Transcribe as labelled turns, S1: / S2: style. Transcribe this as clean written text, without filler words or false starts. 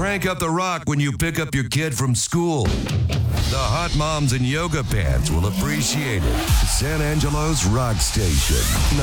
S1: Crank up the rock when you pick up your kid from school. The hot moms in yoga pants will appreciate it. San Angelo's Rock Station.